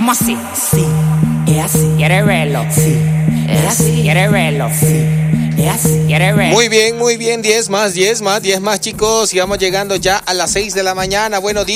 ¿Cómo así? Sí, es así. ¿Quieres verlo? Sí, es así. ¿Quieres verlo? Sí, es así. ¿Quieres verlo? Muy bien, 10 más, chicos. Y vamos llegando ya a las 6 de la mañana. Buenos días.